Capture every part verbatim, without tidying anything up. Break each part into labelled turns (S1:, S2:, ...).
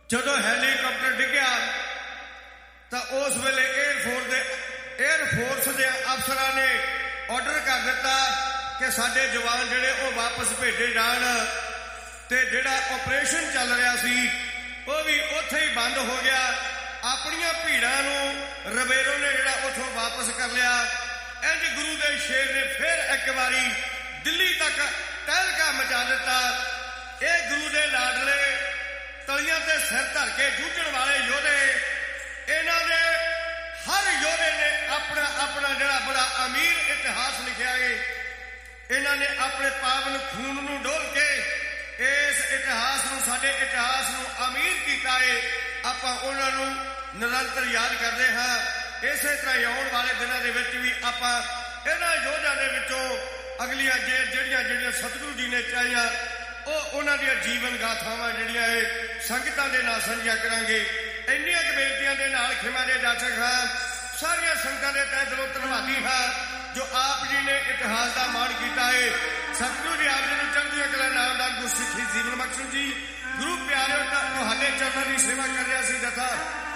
S1: ਜਦੋਂ ਹੈਲੀਕਾਪਟਰ ਡਿੱਗਿਆ ਤਾਂ ਉਸ ਵੇਲੇ ਏਅਰਫੋਰਸ ਦੇ ਏਅਰਫੋਰਸ ਦੇ ਅਫਸਰਾਂ ਨੇ ਆਰਡਰ ਕਰ ਦਿੱਤਾ ਕਿ ਸਾਡੇ ਜਵਾਨ ਜਿਹੜੇ ਉਹ ਵਾਪਸ ਭੇਜੇ ਜਾਣ ਤੇ ਜਿਹੜਾ ਆਪਰੇਸ਼ਨ ਚੱਲ ਰਿਹਾ ਸੀ ਉਹ ਵੀ ਉੱਥੇ ਹੀ ਬੰਦ ਹੋ ਗਿਆ। ਆਪਣੀਆਂ ਭੀੜਾਂ ਨੂੰ ਰਬੇਰੋ ਨੇ ਜਿਹੜਾ ਉੱਥੋਂ ਵਾਪਸ ਕਰ ਲਿਆ। ਇੰਝ ਗੁਰੂ ਦੇ ਸ਼ੇਰ ਨੇ ਫਿਰ ਇੱਕ ਵਾਰੀ ਦਿੱਲੀ ਤੱਕ ਤਹਿਲਕਾ ਮਚਾ ਦਿੱਤਾ। ਇਹ ਗੁਰੂ ਦੇ ਲਾਡਲੇ ਤਲੀਆਂ ਤੇ ਸਿਰ ਧਰ ਕੇ ਜੂਝਣ ਵਾਲੇ ਯੋਧੇ, ਇਹਨਾਂ ਦੇ ਹਰ ਯੋਧੇ ਨੇ ਆਪਣਾ ਆਪਣਾ ਜਿਹੜਾ ਬੜਾ ਅਮੀਰ ਇਤਿਹਾਸ ਲਿਖਿਆ ਏ। ਇਹਨਾਂ ਨੇ ਆਪਣੇ ਪਾਵਨ ਖੂਨ ਨੂੰ ਡੋਲ ਕੇ ਇਸ ਇਤਿਹਾਸ ਨੂੰ, ਸਾਡੇ ਇਤਿਹਾਸ ਨੂੰ ਅਮੀਰ ਕੀਤਾ ਏ। ਆਪਾਂ ਉਹਨਾਂ ਨੂੰ ਨਿਰੰਤਰ ਯਾਦ ਕਰਦੇ ਹਾਂ। ਇਸੇ ਤਰ੍ਹਾਂ ਹੀ ਆਉਣ ਵਾਲੇ ਦਿਨਾਂ ਦੇ ਵਿੱਚ ਵੀ ਆਪਾਂ ਇਹਨਾਂ ਯੋਧਿਆਂ ਦੇ ਵਿੱਚੋਂ ਅਗਲੀਆਂ ਜੇ ਜਿਹੜੀਆਂ ਜਿਹੜੀਆਂ ਸਤਿਗੁਰੂ ਜੀ ਨੇ ਚਾਹੀਆਂ ਉਹ ਉਹਨਾਂ ਦੀਆਂ ਜੀਵਨ ਗਾਥਾਵਾਂ ਜਿਹੜੀਆਂ ਇਹ ਸੰਗਤਾਂ ਦੇ ਨਾਲ ਸਾਂਝੀਆਂ ਕਰਾਂਗੇ। ਇੰਨੀਆਂ ਕੁ ਬੇਨਤੀਆਂ ਦੇ ਨਾਲ ਖਿਮਾ ਦੇ ਜਾਚਕ ਹਾਂ। ਸਾਰੀਆਂ ਸੰਗਤਾਂ ਦੇ ਤਹਿ ਦਿਲੋਂ ਧੰਨਵਾਦੀ ਹਾਂ ਜੋ ਆਪ ਜੀ ਨੇ ਇਤਿਹਾਸ ਦਾ ਮਾਣ ਕੀਤਾ ਹੈ। ਸਤਿਗੁਰੂ ਜੀ ਆਪ ਜੀ ਨੂੰ ਚੜ੍ਹਦੀਆਂ ਕਲਾ ਨਾਮ ਦਾ ਗੁਰਸਿੱਖੀ ਜੀਵਨ ਬਖਸ਼ਣ ਜੀ। ਗੁਰੂ ਪਿਆਰਿਓ, ਤੁਹਾਡੇ ਚਰਨਾਂ ਦੀ ਸੇਵਾ ਕਰ ਰਿਹਾ ਸੀ ਜਥਾ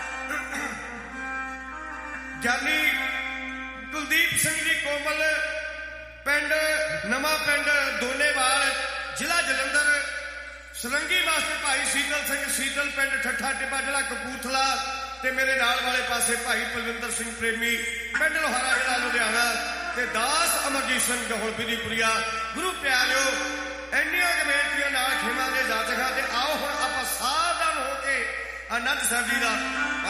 S1: ਗਿਆਨੀ ਕੁਲਦੀਪ ਸਿੰਘ ਜੀ ਕੋਮਲ, ਪਿੰਡ ਨਵਾਂ ਪਿੰਡ ਦੋਨੇਵਾਲ, ਜ਼ਿਲ੍ਹਾ ਜਲੰਧਰ। ਸਰੰਗੀ ਵਾਸਤੇ ਭਾਈ ਸੀਤਲ ਸਿੰਘ ਸੀਤਲ, ਪਿੰਡ ਠੱਠਾ ਟਿੱਬਾ, ਜ਼ਿਲ੍ਹਾ ਕਪੂਰਥਲਾ। ਤੇ ਮੇਰੇ ਨਾਲ ਵਾਲੇ ਪਾਸੇ ਭਾਈ ਪਲਵਿੰਦਰ ਸਿੰਘ ਪ੍ਰੇਮੀ, ਪਿੰਡ ਲੋਹਾਰਾ, ਜ਼ਿਲ੍ਹਾ ਲੁਧਿਆਣਾ। ਤੇ ਦਾਸ ਅਮਰਜੀਤ ਸਿੰਘ ਗਹੁਲ ਬਿਧੀਪੁਰੀਆ। ਗੁਰੂ ਪਿਆਰਿਓ, ਇੰਨੀਆਂ ਕੁ ਬੇਨਤੀਆਂ ਨਾਲ ਖਿਮਾ ਦੇ ਜਾਚਕਾਂ ਤੇ ਆਓ ਹੁਣ ਆਪਾਂ ਸਾਵਧਾਨ ਹੋ ਕੇ ਆਨੰਦ ਸਾਹਿਬ ਜੀ ਦਾ